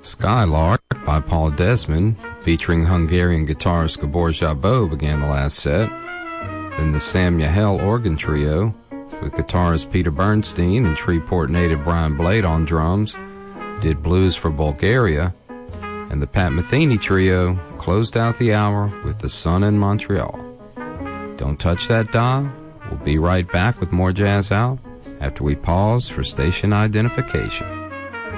Skylark by Paul Desmond, featuring Hungarian guitarist Gabor Szabó, began the last set. Then the Sam Yahel organ trio, with guitarist Peter Bernstein and Shreveport native Brian Blade on drums, did Blues for Bulgaria, and the Pat Metheny trio closed out the hour with The Sun in Montreal. Don't touch that dial. We'll be right back with more Jazz Out after we pause for station identification.